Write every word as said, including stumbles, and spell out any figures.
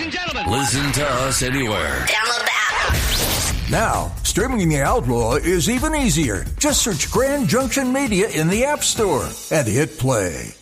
and gentlemen. Listen to us anywhere. Download the app. Now, streaming The Outlaw is even easier. Just search Grand Junction Media in the App Store and hit play.